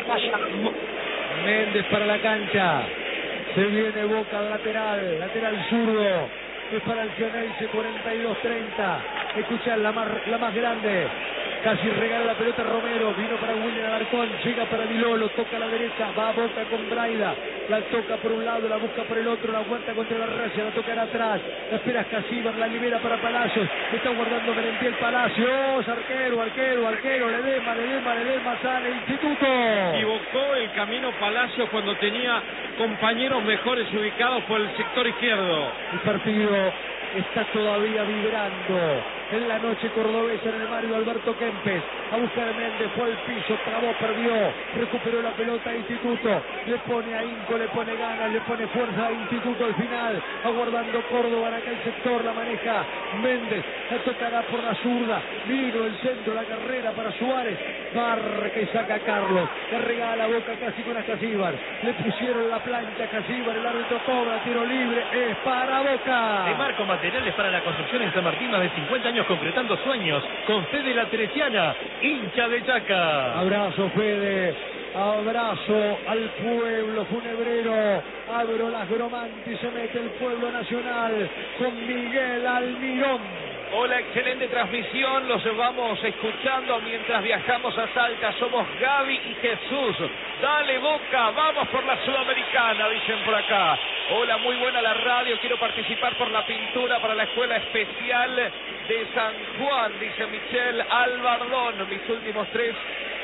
Méndez para la cancha. Se viene Boca lateral zurdo. Es para el Ceneice, 42-30. Escuchad, la más grande. Casi regala la pelota Romero, vino para William Alarcón, llega para Dilolo, toca a la derecha, va a Boca con Braida, la toca por un lado, la busca por el otro, la aguanta contra la raya, la tocará atrás, la espera Casíbar, la libera para Palacios, está guardando Merentiel Palacios, arquero, Ledesma, sale Instituto. Equivocó el camino Palacios cuando tenía compañeros mejores ubicados por el sector izquierdo. El partido está todavía vibrando en la noche cordobesa en el Mario Alberto Kempes. A buscar a Méndez, fue al piso, trabó, perdió, recuperó la pelota a Instituto, le pone ahínco, le pone ganas, le pone fuerza a Instituto al final, aguardando Córdoba en aquel sector, la maneja Méndez, la tocará por la zurda, vino el centro, la carrera para Suárez, marca y saca a Carlos, le regala Boca casi con Casíbar, le pusieron la plancha a Casíbar, el árbitro cobra, tiro libre, es para Boca. De Marco Materiales para la construcción en San Martín, más de 50 años concretando sueños, con Fede La Teresiana, hincha de Chaca. Abrazo, Fede, abrazo al pueblo funebrero, abro las Gromanti, se mete el pueblo nacional con Miguel Almirón. Hola, excelente transmisión, los vamos escuchando mientras viajamos a Salta, somos Gaby y Jesús. Dale Boca, vamos por la Sudamericana, dicen por acá. Hola, muy buena la radio, quiero participar por la pintura para la Escuela Especial de San Juan, dice Michelle Albardón, mis últimos tres,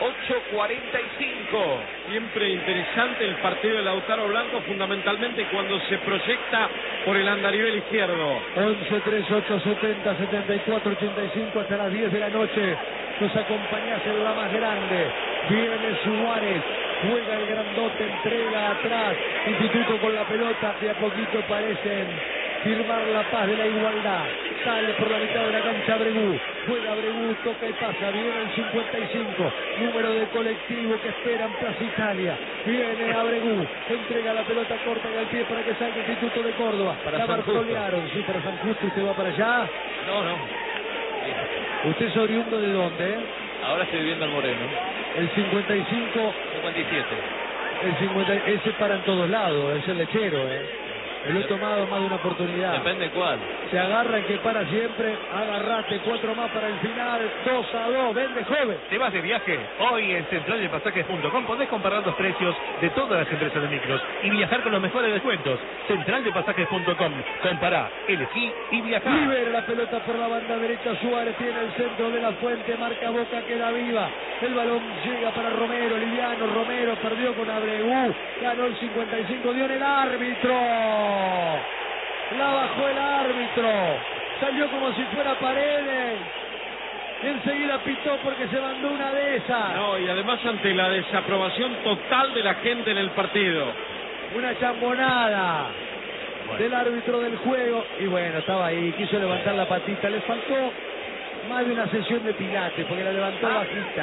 8:45. Siempre interesante el partido de Lautaro Blanco, fundamentalmente cuando se proyecta por el andarivel izquierdo. 11, 3, 8, 70, 74, 85 hasta las 10 de la noche. Nos acompañás en la más grande. Viene Suárez, juega el grandote, entrega atrás. Instituto con la pelota, de a poquito parecen firmar la paz de la igualdad. Sale por la mitad de la cancha Abregú, juega Abregú, toca y pasa, viene el 55, número de colectivo que esperan Plaza Italia, viene Abregú, entrega la pelota corta en el pie para que salga el Instituto de Córdoba, para la San Justo. Bartolearon, sí, para San Justo. ¿Usted va para allá? No. ¿Usted es oriundo de dónde? Ahora estoy viviendo en Moreno. El 55, 57. el 50, ese para en todos lados, es el lechero, Me lo he tomado más de una oportunidad. Depende cuál. Se agarra el que para siempre, agarrate, 4 más para el final, 2-2, vende joven. ¿Te vas de viaje? Hoy en centraldepasajes.com podés comparar los precios de todas las empresas de micros y viajar con los mejores descuentos. Centraldepasajes.com. Compará, elegí y viajá. Libera la pelota por la banda derecha, Suárez tiene el centro de la fuente, marca Boca, queda viva. El balón llega para Romero, liviano, Romero perdió con Abregú, ganó el 55, dio en el árbitro. La bajó el árbitro, salió como si fuera Paredes, enseguida pitó porque se mandó una de esas. No, y además ante la desaprobación total de la gente en el partido. Una chambonada del árbitro del juego, y bueno, estaba ahí, quiso levantar la patita, le faltó más de una sesión de pilates, porque la levantó bajita.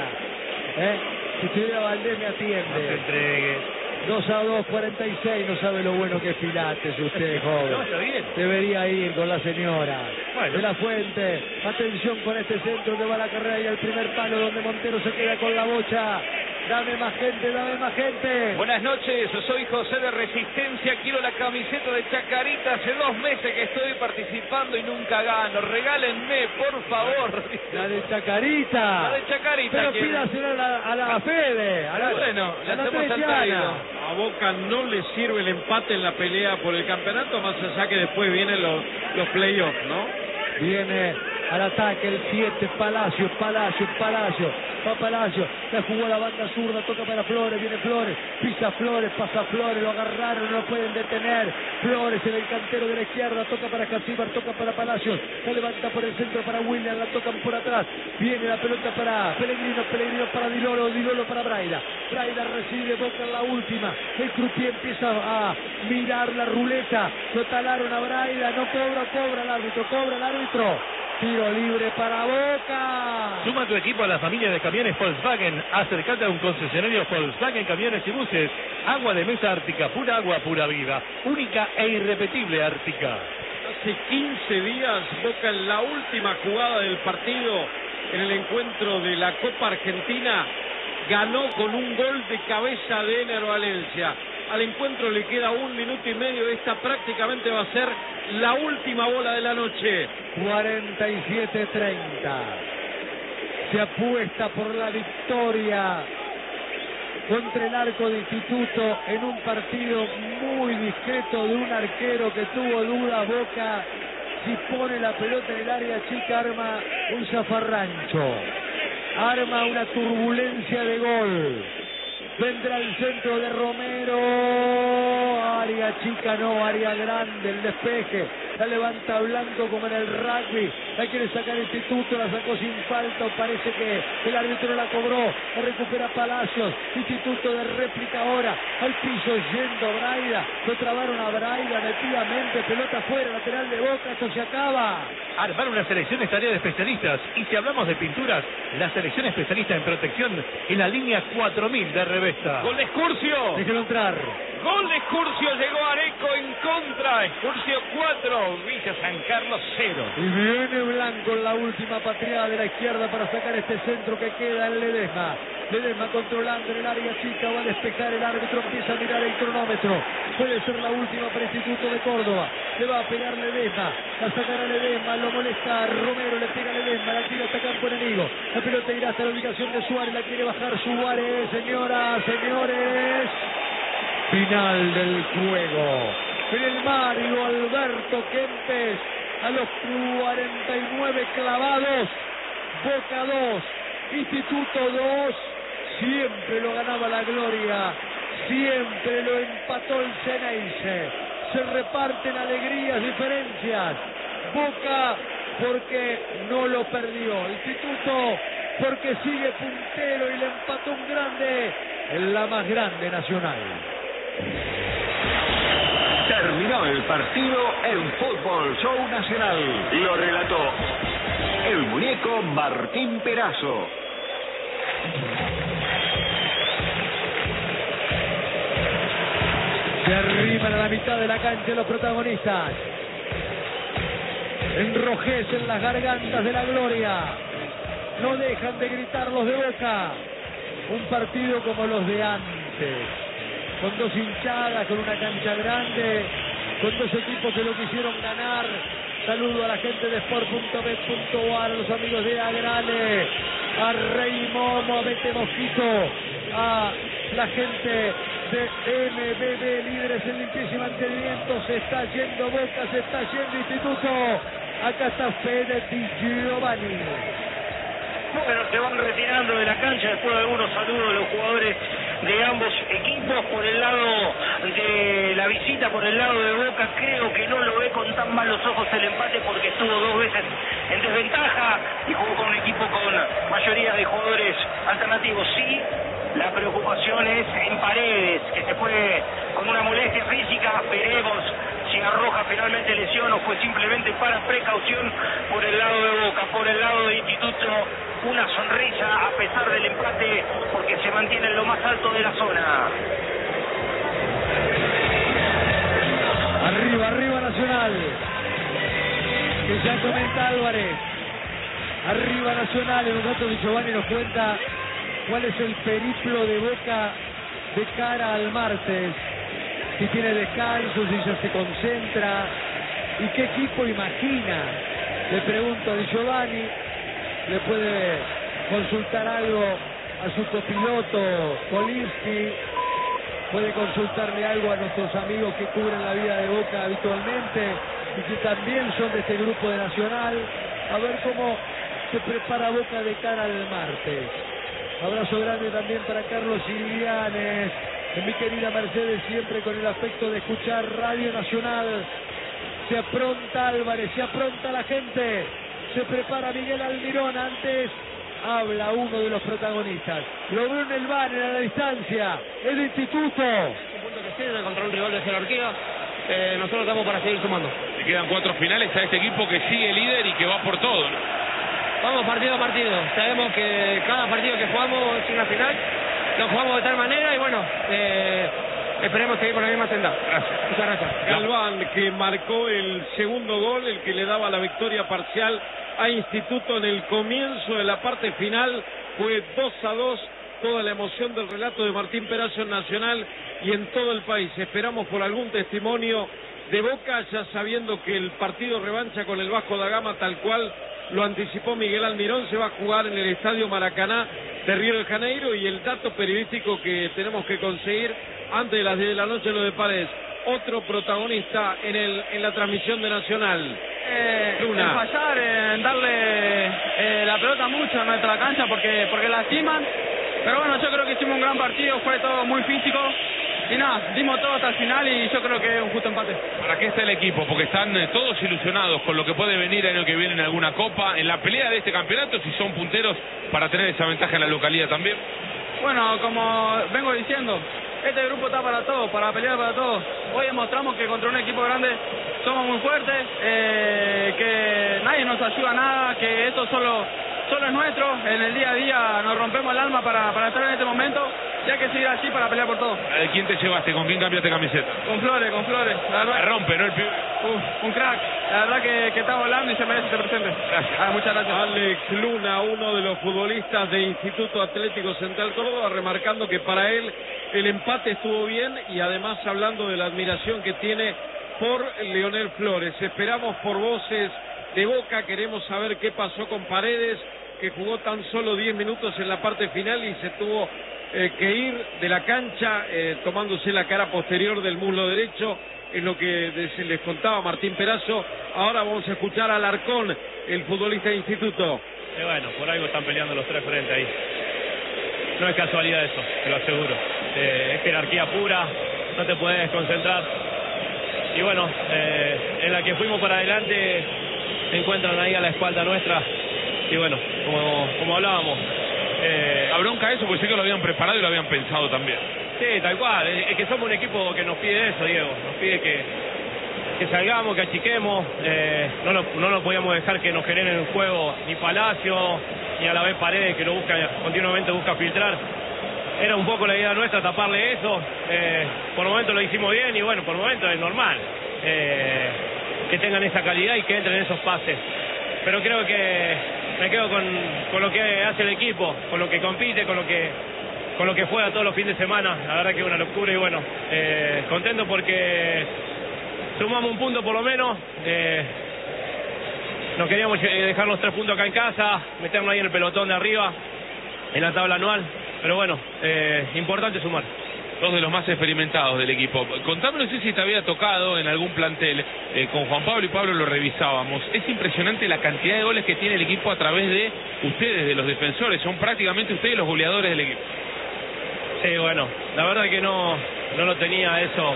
Si estuviera Valdés me atiende. No se entregue. 2-2, 46, no sabe lo bueno que es pilates usted, joven. No, está bien. Debería ir con la señora. Bueno. De la Fuente, atención con este centro que va a la carrera y el primer palo donde Montero se queda con la bocha. Dame más gente, dame más gente. Buenas noches, soy José de Resistencia, quiero la camiseta de Chacarita, hace 2 meses que estoy participando y nunca gano, regálenme, por favor. La de Chacarita. La de Chacarita. Pero ¿quién? pídasela a la Fede. A la, Bueno, le a la hacemos al Teresiana. pedido. A Boca no le sirve el empate en la pelea por el campeonato, más allá que después vienen los playoffs, ¿no? Viene al ataque el 7, Palacio, va Palacio, la jugó a la banda zurda, toca para Flores, viene Flores, pisa Flores, pasa Flores, lo agarraron, no lo pueden detener, Flores en el cantero de la izquierda, toca para Casíbar, toca para Palacios, la levanta por el centro para William, la tocan por atrás, viene la pelota para Pellegrino para Dilolo para Braida recibe, Boca en la última, el croupier empieza a mirar la ruleta, lo talaron a Braida, no cobra el árbitro, tiro libre para Boca. Suma tu equipo a la familia de camiones Volkswagen. Acércate a un concesionario Volkswagen Camiones y Buses. Agua de mesa Ártica, pura agua, pura vida. Única e irrepetible Ártica. Hace 15 días, Boca en la última jugada del partido, en el encuentro de la Copa Argentina, ganó con un gol de cabeza de Ener Valencia. Al encuentro le queda 1 minuto y medio. Esta prácticamente va a ser la última bola de la noche. 47-30. Se apuesta por la victoria contra el arco de Instituto en un partido muy discreto de un arquero que tuvo dudas. Boca, si pone la pelota en el área chica, arma un zafarrancho, arma una turbulencia de gol. Vendrá el centro de Romero, área chica no, área grande, el despeje, la levanta Blanco como en el rugby, la quiere sacar Instituto, la sacó sin falta, parece que el árbitro la cobró, la recupera Palacios, Instituto de réplica ahora, al piso yendo Braida, lo trabaron a Braida metidamente, pelota fuera, lateral de Boca, esto se acaba. Armar una selección es tarea de especialistas, y si hablamos de pinturas, la selección especialista en protección en la línea 4000 de Revesta. Gol de Excursio. Déjelo entrar. Gol de Excursio, llegó Areco en contra. Excursio 4, Villa San Carlos 0. Y viene Blanco en la última patriada de la izquierda para sacar este centro que queda en Ledesma. Ledesma controlando en el área chica, va a despejar el árbitro, empieza a mirar el cronómetro. Puede ser la última para Instituto de Córdoba. Le va a pegar Ledesma, a sacar a Ledesma, lo molesta a Romero, le pega a Ledesma, la tira hasta campo enemigo. La pelota irá hasta la ubicación de Suárez, la quiere bajar Suárez, señoras, señores. Final del juego. En el Mario Alberto Kempes, a los 49 clavados, Boca 2, Instituto 2, siempre lo ganaba la gloria, siempre lo empató el Ceneice. Se reparten alegrías, diferencias. Boca porque no lo perdió, Instituto porque sigue puntero y le empató un grande en la más grande Nacional. Terminó el partido en Fútbol Show Nacional. Lo relató el muñeco Martín Perazo. Se arriman a la mitad de la cancha los protagonistas. Enrojecen las gargantas de la gloria. No dejan de gritar los de Boca. Un partido como los de antes, con dos hinchadas, con una cancha grande, con dos equipos que lo quisieron ganar. Saludo a la gente de Sport.bet.ar, a los amigos de Agrale, a Rey Momo, a Bete Mosquito, a la gente de MBB, líderes en limpieza y mantenimiento. Se está yendo Boca, se está yendo Instituto. Acá está Fede Di Giovanni. Bueno, se van retirando de la cancha después de algunos saludos de los jugadores de ambos equipos. Por el lado de la visita, por el lado de Boca, creo que no lo ve con tan malos ojos el empate, porque estuvo 2 veces en desventaja y jugó con un equipo con mayoría de jugadores alternativos. Sí, la preocupación es en Paredes, que se fue con una molestia física. Veremos si arroja finalmente lesión o fue simplemente para precaución. Por el lado de Boca, por el lado de Instituto, una sonrisa a pesar del empate, porque se mantiene en lo más alto de la zona. Arriba, arriba Nacional, que ya comenta Álvarez. Arriba Nacional, en un rato Di Giovanni nos cuenta cuál es el periplo de Boca de cara al martes. Si tiene descanso, si ya se concentra y qué equipo imagina. Le pregunto a Di Giovanni, le puede consultar algo a su copiloto Kolinski, puede consultarle algo a nuestros amigos que cubren la vida de Boca habitualmente y que también son de este grupo de Nacional, a ver cómo se prepara Boca de cara al martes. Abrazo grande también para Carlos Ilianes, mi querida Mercedes, siempre con el afecto de escuchar Radio Nacional. Se apronta Álvarez, se apronta la gente, se prepara Miguel Almirón. Antes habla uno de los protagonistas, lo veo en el banner a la distancia, el Instituto. Un punto que sirve contra un rival de jerarquía, nosotros estamos para seguir sumando. Le quedan 4 finales a este equipo que sigue líder y que va por todo, ¿no? Vamos partido a partido, sabemos que cada partido que jugamos es una final, lo jugamos de tal manera y bueno, esperemos seguir por la misma senda. Gracias. Muchas gracias. Galván, que marcó el segundo gol, el que le daba la victoria parcial a Instituto en el comienzo de la parte final, fue 2-2 toda la emoción del relato de Martín Perazzo en Nacional y en todo el país. Esperamos por algún testimonio de Boca, ya sabiendo que el partido revancha con el Vasco da Gama, tal cual lo anticipó Miguel Almirón, se va a jugar en el Estadio Maracaná de Río de Janeiro. Y el dato periodístico que tenemos que conseguir antes de las 10 de la noche, lo de Paredes, otro protagonista en la transmisión de Nacional. En fallar, en darle la pelota mucho en nuestra cancha porque lastiman. Pero bueno, yo creo que hicimos un gran partido, fue todo muy físico. Y nada, dimos todo hasta el final y yo creo que es un justo empate. ¿Para qué está el equipo? Porque están todos ilusionados con lo que puede venir el año que viene en alguna copa, en la pelea de este campeonato, si son punteros, para tener esa ventaja en la localidad también. Bueno, como vengo diciendo, este grupo está para todos, para pelear para todos. Hoy demostramos que contra un equipo grande somos muy fuertes, que nadie nos ayuda a nada, que esto solo es nuestro. En el día a día nos rompemos el alma para estar en este momento y hay que seguir así para pelear por todo. ¿De quién te llevaste? ¿Con quién cambiaste camiseta? Con Flores. La verdad, rompe, ¿no? El pibe. Un crack. La verdad que está volando y se merece estar presente. Gracias. Muchas gracias. Alex Luna, uno de los futbolistas de Instituto Atlético Central Córdoba, remarcando que para él el empate estuvo bien y además hablando de la admiración que tiene por Leonel Flores. Esperamos por voces de Boca, queremos saber qué pasó con Paredes, que jugó tan solo 10 minutos en la parte final y se tuvo que ir de la cancha tomándose la cara posterior del muslo derecho, es lo que les contaba Martín Perazzo. Ahora vamos a escuchar a Alarcón, el futbolista de Instituto. Bueno, por algo están peleando los tres frente ahí. No es casualidad eso, te lo aseguro. Es jerarquía pura, no te puedes desconcentrar. Y bueno, en la que fuimos para adelante, se encuentran ahí a la espalda nuestra. Y bueno, como hablábamos. ¿A bronca eso? Porque sé que lo habían preparado y lo habían pensado también. Sí, tal cual. Es que somos un equipo que nos pide eso, Diego. Nos pide que salgamos, que achiquemos. No nos podíamos dejar que nos generen un juego ni Palacio, ni a la vez Paredes, que continuamente busca filtrar. Era un poco la idea nuestra, taparle eso. Por momentos lo hicimos bien y bueno, por momentos es normal que tengan esa calidad y que entren esos pases. Pero creo que me quedo con lo que hace el equipo, con lo que compite, con lo que juega todos los fines de semana. La verdad que es una locura y bueno, contento porque sumamos un punto por lo menos. Nos queríamos dejar los 3 puntos acá en casa, meternos ahí en el pelotón de arriba, en la tabla anual. Pero bueno, importante sumar. Dos de los más experimentados del equipo. Contame, no sé si te había tocado en algún plantel, con Juan Pablo y Pablo lo revisábamos. Es impresionante la cantidad de goles que tiene el equipo a través de ustedes, de los defensores. Son prácticamente ustedes los goleadores del equipo. Sí, bueno, la verdad que no lo tenía eso,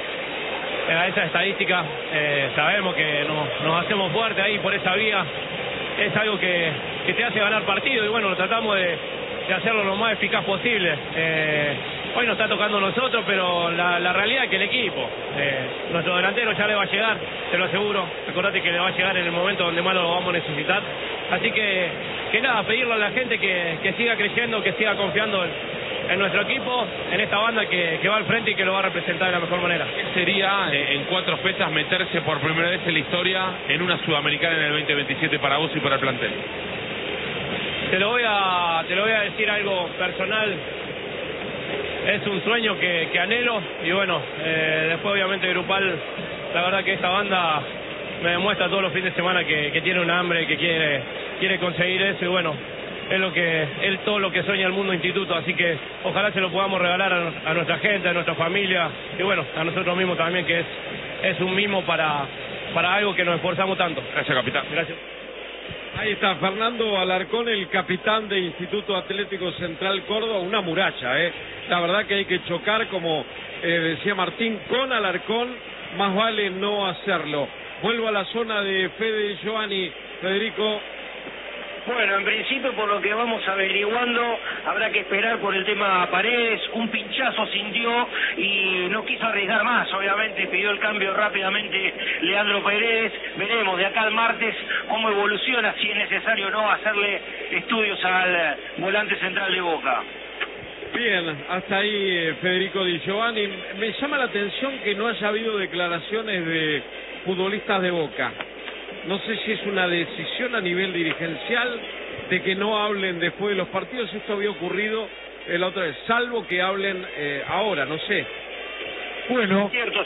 esa estadística. Sabemos que nos hacemos fuerte ahí por esa vía. Es algo que te hace ganar partido y bueno, tratamos de hacerlo lo más eficaz posible. Hoy nos está tocando a nosotros, pero la realidad es que el equipo, nuestro delantero ya le va a llegar, te lo aseguro. Acordate que le va a llegar en el momento donde más lo vamos a necesitar. Así que nada, pedirle a la gente que siga creyendo, que siga confiando en nuestro equipo, en esta banda que va al frente y que lo va a representar de la mejor manera. ¿Qué sería en 4 fechas meterse por primera vez en la historia en una Sudamericana en el 2027 para vos y para el plantel? Te lo voy a decir algo personal. Es un sueño que anhelo y bueno, después obviamente grupal, la verdad que esta banda me demuestra todos los fines de semana que tiene un hambre, que quiere conseguir eso y bueno, es todo lo que sueña el mundo instituto, así que ojalá se lo podamos regalar a nuestra gente, a nuestra familia y bueno, a nosotros mismos también, que es un mimo para algo que nos esforzamos tanto. Gracias, capitán. Gracias. Ahí está Fernando Alarcón, el capitán de Instituto Atlético Central Córdoba, una muralla, La verdad que hay que chocar, como decía Martín, con Alarcón, más vale no hacerlo. Vuelvo a la zona de Fede Giovanni, Federico. Bueno, en principio, por lo que vamos averiguando, habrá que esperar por el tema Paredes. Un pinchazo sintió y no quiso arriesgar más. Obviamente pidió el cambio rápidamente Leandro Paredes. Veremos de acá al martes cómo evoluciona, si es necesario o no hacerle estudios al volante central de Boca. Bien, hasta ahí Federico Di Giovanni. Me llama la atención que no haya habido declaraciones de futbolistas de Boca. No sé si es una decisión a nivel dirigencial de que no hablen después de los partidos. Esto había ocurrido la otra vez, salvo que hablen ahora, no sé. Bueno. Cierto.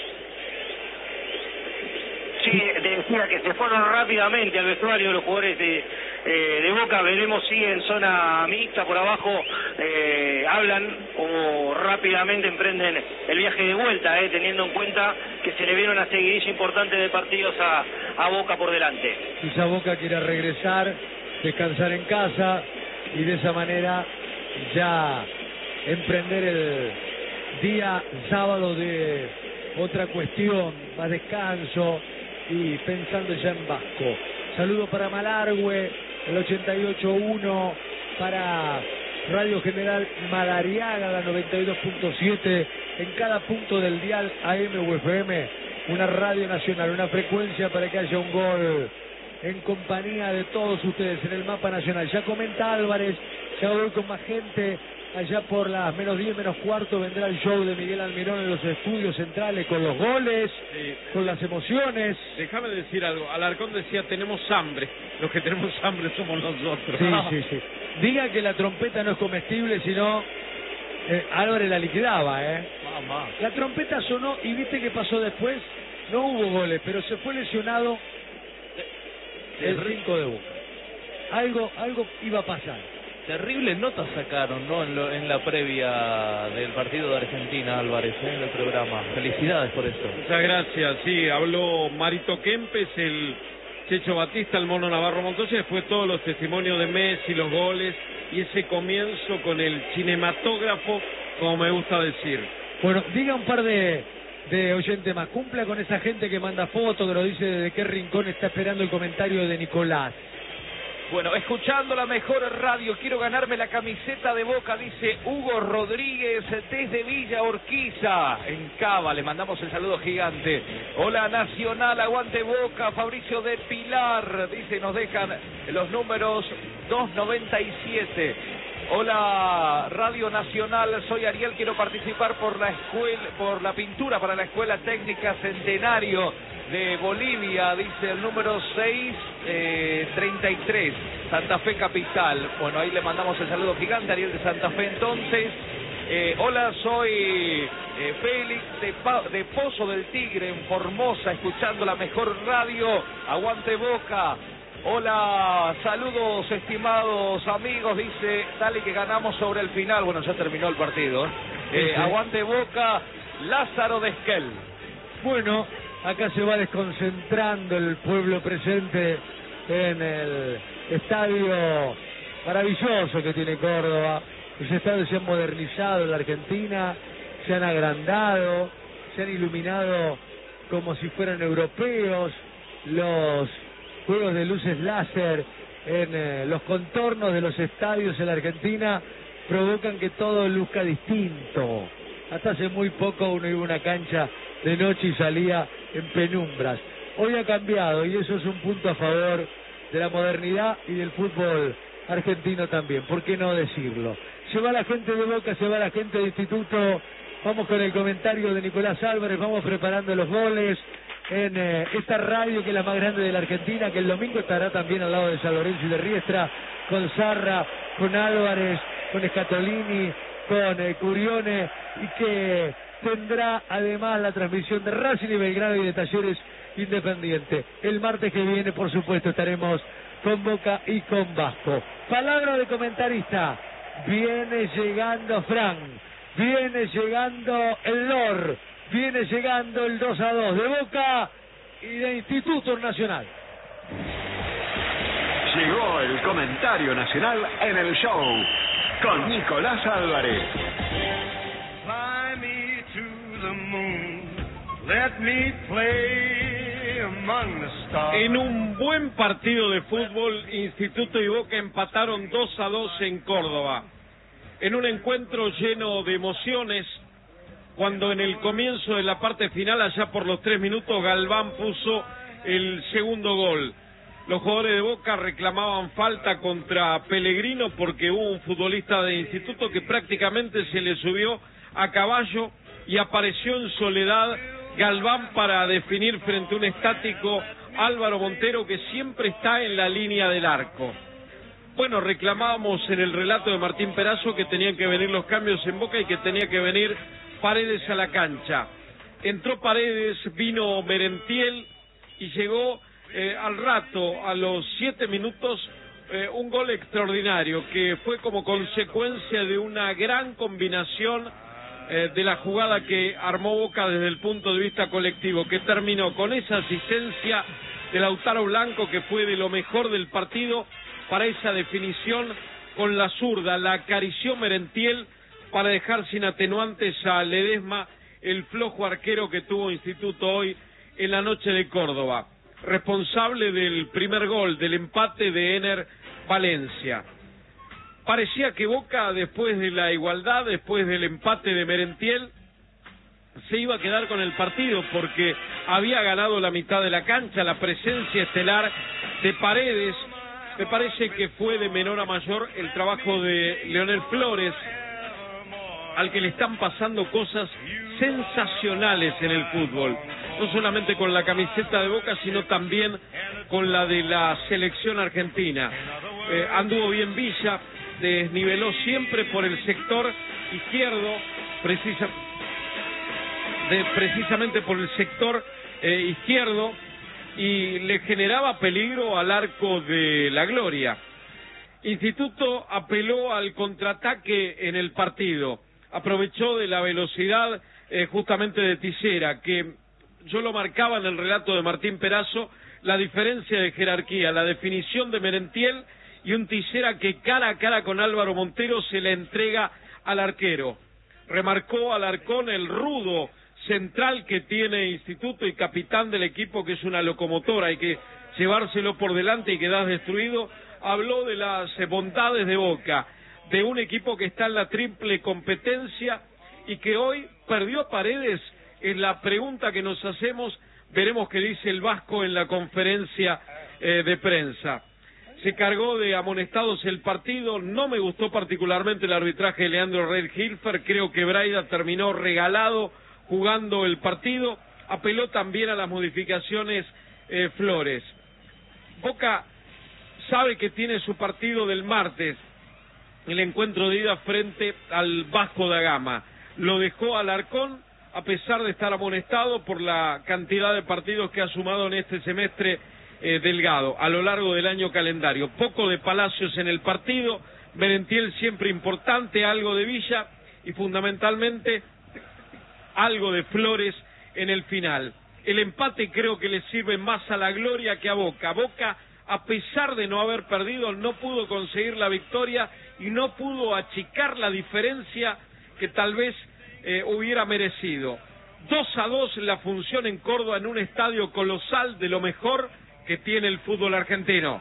Sí, decía que se fueron rápidamente al vestuario los jugadores de Boca. Veremos si en zona mixta por abajo hablan o rápidamente emprenden el viaje de vuelta, teniendo en cuenta que se le viene una seguidilla importante de partidos a Boca por delante. Quizá Boca quiera regresar, descansar en casa y de esa manera ya emprender el día sábado de otra cuestión, más descanso y pensando ya en Vasco. Saludo para Malargüe, el 88.1, para Radio General Madariaga, la 92.7, en cada punto del dial AM o FM, una radio nacional, una frecuencia para que haya un gol en compañía de todos ustedes en el mapa nacional. Ya comenta Álvarez, ya voy con más gente. Allá por las menos 10, menos cuarto vendrá el show de Miguel Almirón en los estudios centrales con los goles, con las emociones. Déjame decir algo, Alarcón decía tenemos hambre, los que tenemos hambre somos nosotros. Sí. Diga que la trompeta no es comestible, sino Álvarez la liquidaba, Mamá. La trompeta sonó y viste qué pasó después, no hubo goles, pero se fue lesionado el 5 de Boca. Algo iba a pasar. Terribles notas sacaron, ¿no? En la previa del partido de Argentina, Álvarez, en el programa. Felicidades por eso. Muchas gracias. Sí, habló Marito Kempes, el Checho Batista, el Mono Navarro Montoya, después todos los testimonios de Messi, los goles y ese comienzo con el cinematógrafo, como me gusta decir. Bueno, diga un par de oyentes más. Cumpla con esa gente que manda fotos, que nos dice desde qué rincón está esperando el comentario de Nicolás. Bueno, escuchando la mejor radio, quiero ganarme la camiseta de Boca, dice Hugo Rodríguez desde Villa Urquiza, en Cava, le mandamos el saludo gigante. Hola Nacional, aguante Boca, Fabricio de Pilar, dice, nos dejan los números 297. Hola Radio Nacional, soy Ariel, quiero participar por la pintura para la Escuela Técnica Centenario de Bolivia, dice el número 633, Santa Fe Capital. Bueno, ahí le mandamos el saludo gigante, Ariel de Santa Fe. Entonces, hola, soy Félix de Pozo del Tigre, en Formosa, escuchando la mejor radio, aguante Boca. Hola, saludos estimados amigos, dice, dale que ganamos sobre el final. Bueno, ya terminó el partido. Aguante Boca, Lázaro de Esquel. Bueno, acá se va desconcentrando el pueblo presente en el estadio maravilloso que tiene Córdoba. Los estadios se han modernizado en la Argentina, se han agrandado, se han iluminado como si fueran europeos. Los juegos de luces láser en los contornos de los estadios en la Argentina provocan que todo luzca distinto. Hasta hace muy poco uno iba a una cancha de noche y salía en penumbras. Hoy ha cambiado y eso es un punto a favor de la modernidad y del fútbol argentino también, ¿por qué no decirlo? Se va la gente de Boca, se va la gente de Instituto. Vamos con el comentario de Nicolás Álvarez, vamos preparando los goles en esta radio que es la más grande de la Argentina, que el domingo estará también al lado de San Lorenzo y de Riestra, con Zarra, con Álvarez, con Scatolini, con Curione, y que tendrá además la transmisión de Racing y Belgrano y de Talleres Independiente. El martes que viene, por supuesto, estaremos con Boca y con Vasco. Palabra de comentarista, viene llegando Fran, viene llegando el Lor, viene llegando el 2-2 de Boca y de Instituto Nacional. Llegó el comentario nacional en el show con Nicolás Álvarez. Fly me to the moon, let me play among the stars. En un buen partido de fútbol, Instituto y Boca empataron 2-2 en Córdoba. En un encuentro lleno de emociones, cuando en el comienzo de la parte final, allá por los 3 minutos, Galván puso el segundo gol. Los jugadores de Boca reclamaban falta contra Pellegrino porque hubo un futbolista de Instituto que prácticamente se le subió a caballo y apareció en soledad Galván para definir frente a un estático Álvaro Montero que siempre está en la línea del arco. Bueno, reclamábamos en el relato de Martín Perazo que tenían que venir los cambios en Boca y que tenía que venir Paredes a la cancha. Entró Paredes, vino Merentiel y llegó al rato, a los 7 minutos, un gol extraordinario que fue como consecuencia de una gran combinación de la jugada que armó Boca desde el punto de vista colectivo, que terminó con esa asistencia de Lautaro Blanco, que fue de lo mejor del partido, para esa definición con la zurda. La acarició Merentiel para dejar sin atenuantes a Ledesma, el flojo arquero que tuvo Instituto hoy en la noche de Córdoba. Responsable del primer gol, del empate de Ener Valencia. Parecía que Boca, después de la igualdad, después del empate de Merentiel, se iba a quedar con el partido porque había ganado la mitad de la cancha. La presencia estelar de Paredes, me parece que fue de menor a mayor el trabajo de Leonel Flores, al que le están pasando cosas sensacionales en el fútbol, no solamente con la camiseta de Boca, sino también con la de la selección argentina. Anduvo bien Villa, desniveló siempre por el sector izquierdo, precisamente por el sector izquierdo, y le generaba peligro al arco de la Gloria. Instituto apeló al contraataque en el partido, aprovechó de la velocidad justamente de Tisera, que yo lo marcaba en el relato de Martín Perazo, la diferencia de jerarquía, la definición de Merentiel y un Tisera que cara a cara con Álvaro Montero se le entrega al arquero. Remarcó Alarcón el rudo central que tiene Instituto y capitán del equipo, que es una locomotora, hay que llevárselo por delante y quedás destruido. Habló de las bondades de Boca, de un equipo que está en la triple competencia y que hoy perdió a Paredes. Es la pregunta que nos hacemos. Veremos qué dice el Vasco en la conferencia de prensa. Se cargó de amonestados el partido. No me gustó particularmente el arbitraje de Leandro Reid-Hilfer. Creo que Braida terminó regalado jugando el partido. Apeló también a las modificaciones Flores. Boca sabe que tiene su partido del martes, el encuentro de ida frente al Vasco da Gama. Lo dejó Alarcón, a pesar de estar amonestado por la cantidad de partidos que ha sumado en este semestre Delgado a lo largo del año calendario. Poco de Palacios en el partido, Merentiel siempre importante, algo de Villa y fundamentalmente algo de Flores en el final. El empate creo que le sirve más a la Gloria que a Boca. Boca, a pesar de no haber perdido, no pudo conseguir la victoria y no pudo achicar la diferencia que tal vez hubiera merecido. 2-2 la función en Córdoba, en un estadio colosal, de lo mejor que tiene el fútbol argentino.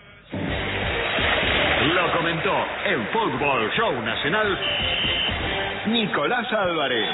Lo comentó en Fútbol Show Nacional Nicolás Álvarez.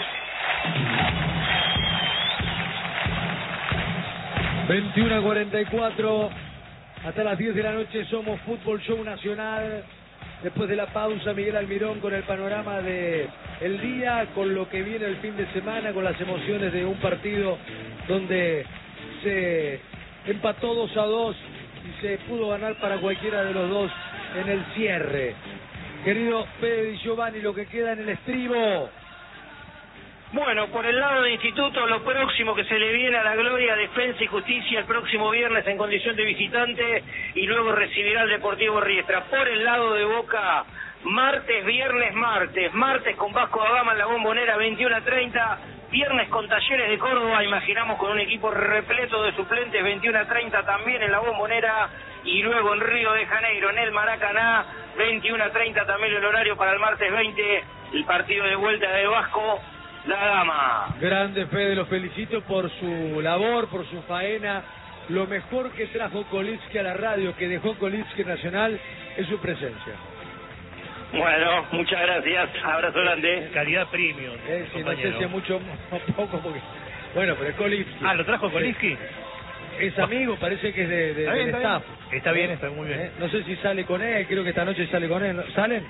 21:44, hasta las 10 de la noche somos Fútbol Show Nacional. Después de la pausa, Miguel Almirón con el panorama de el día, con lo que viene el fin de semana, con las emociones de un partido donde se empató 2-2 y se pudo ganar para cualquiera de los dos en el cierre. Querido Fede Di Giovanni, lo que queda en el estribo. Bueno, por el lado de Instituto, lo próximo que se le viene a la Gloria, Defensa y Justicia el próximo viernes en condición de visitante y luego recibirá al Deportivo Riestra. Por el lado de Boca, martes con Vasco da Gama en la Bombonera 21:30, viernes con Talleres de Córdoba, imaginamos con un equipo repleto de suplentes, 21:30 también en la Bombonera, y luego en Río de Janeiro, en el Maracaná, 21:30 también el horario para el martes 20, el partido de vuelta de Vasco da Gama. Grande, Fede, lo felicito por su labor, por su faena. Lo mejor que trajo Kolitsky a la radio, que dejó Kolitsky Nacional, es su presencia. Bueno, muchas gracias, abrazo grande. Calidad premium. Sí, no sé si es mucho o poco, porque... Bueno, pero es Kolitsky. ¿Lo trajo Kolitsky? Es amigo, parece que es del staff. Está bien, está muy bien. No sé si sale con él, creo que esta noche sale con él. ¿Salen?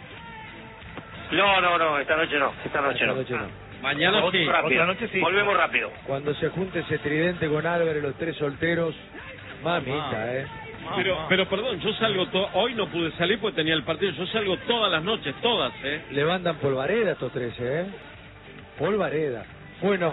No, esta noche no. Mañana sí. Otra noche sí. Volvemos rápido. Cuando se junte ese tridente con Álvarez, los tres solteros, mamita, Pero perdón, yo salgo hoy no pude salir porque tenía el partido. Yo salgo todas las noches, todas, Levantan polvareda estos 13, polvareda. Bueno,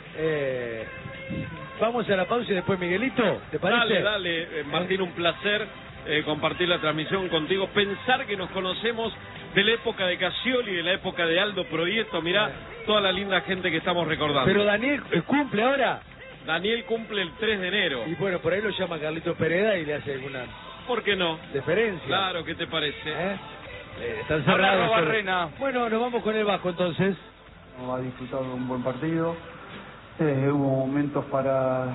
vamos a la pausa y después Miguelito, ¿te parece? Dale, Martín, un placer compartir la transmisión contigo. Pensar que nos conocemos de la época de Casioli, de la época de Aldo Proieto, mirá toda la linda gente que estamos recordando. Pero Daniel cumple ahora. Daniel cumple el 3 de enero. Y bueno, por ahí lo llama Carlitos Pereda y le hace alguna... ¿Por qué no? Deferencia. Claro, ¿qué te parece? Están cerrados. Barrena. Bueno, nos vamos con el Vasco entonces. Ha disfrutado de un buen partido. Hubo momentos para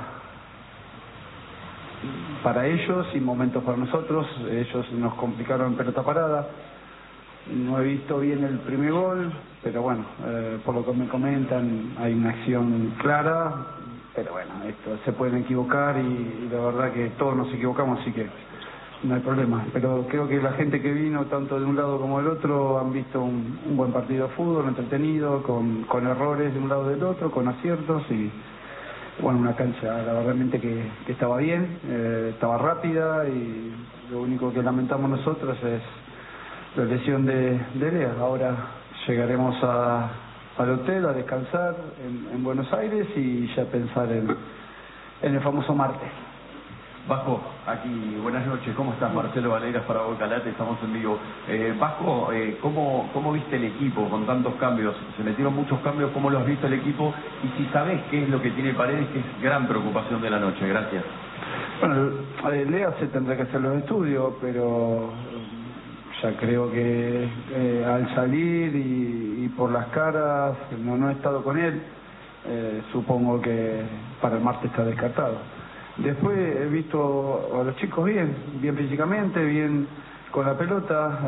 ellos y momentos para nosotros. Ellos nos complicaron en pelota parada. No he visto bien el primer gol, pero bueno, por lo que me comentan, hay una acción clara. Pero bueno, esto se pueden equivocar y la verdad que todos nos equivocamos, así que no hay problema. Pero creo que la gente que vino, tanto de un lado como del otro, han visto un buen partido de fútbol, entretenido, con errores de un lado y del otro, con aciertos y bueno, una cancha la verdad que estaba bien, estaba rápida y lo único que lamentamos nosotros es la lesión de Lea. Ahora llegaremos al hotel a descansar en Buenos Aires y ya pensar en el famoso martes. Vasco, aquí, buenas noches, ¿cómo estás? Marcelo Valeras para Bocalate, estamos en vivo. Vasco, ¿cómo viste el equipo con tantos cambios? Se metieron muchos cambios, ¿cómo lo has visto el equipo? Y si sabés qué es lo que tiene Paredes, que es gran preocupación de la noche. Gracias. Bueno, Lea se tendrá que hacer los estudios, pero ya creo que al salir y por las caras, no he estado con él, supongo que para el martes está descartado. Después he visto a los chicos bien físicamente, bien con la pelota,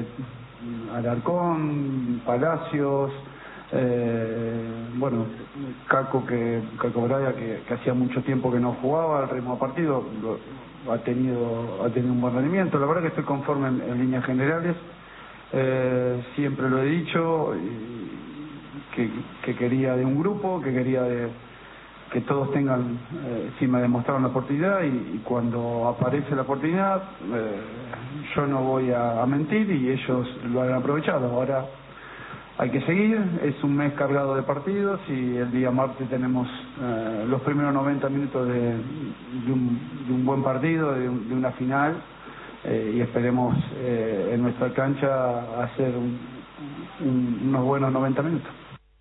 Alarcón, Palacios, bueno, Caco Braya que hacía mucho tiempo que no jugaba, el ritmo de partido ha tenido un buen rendimiento. La verdad que estoy conforme en líneas generales, siempre lo he dicho, que quería de un grupo, que quería que todos tengan, si me demostraron la oportunidad y cuando aparece la oportunidad, yo no voy a mentir y ellos lo han aprovechado. Ahora hay que seguir, es un mes cargado de partidos y el día martes tenemos los primeros 90 minutos de un buen partido, de una final, y esperemos en nuestra cancha hacer unos buenos 90 minutos.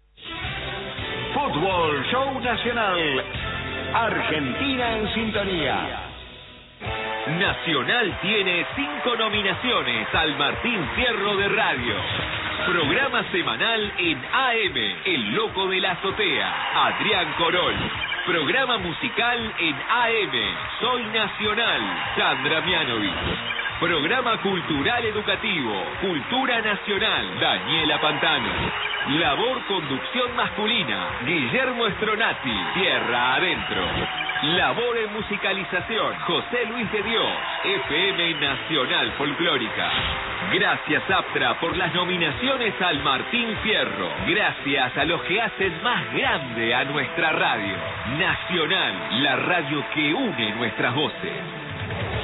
Fútbol Show Nacional. Argentina en sintonía. Nacional tiene 5 nominaciones al Martín Fierro de Radio. Programa semanal en AM, El Loco de la Azotea, Adrián Corol. Programa musical en AM, Soy Nacional, Sandra Mianovich. Programa cultural educativo, Cultura Nacional, Daniela Pantano. Labor conducción masculina, Guillermo Stronati, Tierra Adentro. Labor en musicalización, José Luis de Dios, FM Nacional Folclórica. Gracias Aptra por las nominaciones al Martín Fierro. Gracias a los que hacen más grande a nuestra radio. Nacional, la radio que une nuestras voces.